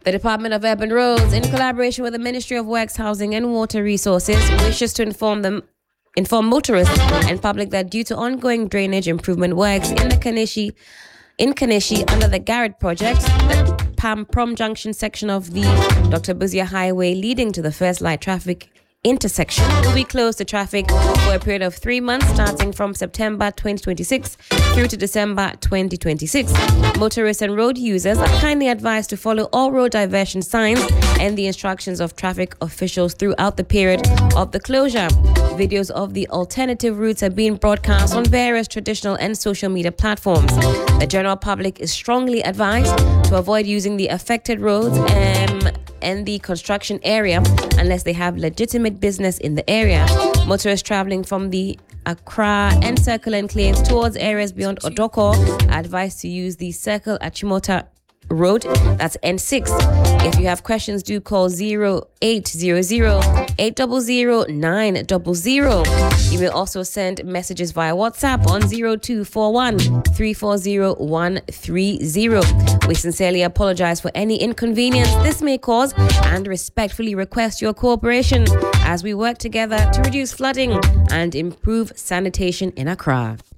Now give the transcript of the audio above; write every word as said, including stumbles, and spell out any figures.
The Department of Urban Roads, in collaboration with the Ministry of Works, Housing and Water Resources, wishes to inform them inform motorists and public that due to ongoing drainage improvement works in the Kanishi in Kanishi under the Garrett project, the Pam Prom Junction section of the Doctor Busia Highway leading to the First Light traffic intersection will be closed to traffic for a period of three months starting from September twenty twenty-six through to December twenty twenty-six. Motorists and road users are kindly advised to follow all road diversion signs and the instructions of traffic officials throughout the period of the closure. Videos of the alternative routes are being broadcast on various traditional and social media platforms. The general public is strongly advised to avoid using the affected roads um, and the construction area unless they have legitimate business in the area. Motorists traveling from the Accra and Circle enclaves towards areas beyond Odoko are advised to use the Circle Achimota Road, that's N six. If you have questions, do call zero eight zero zero, eight zero zero, nine zero zero. You may also send messages via WhatsApp on zero two four one, three four zero, one three zero. We sincerely apologize for any inconvenience this may cause and respectfully request your cooperation as we work together to reduce flooding and improve sanitation in Accra.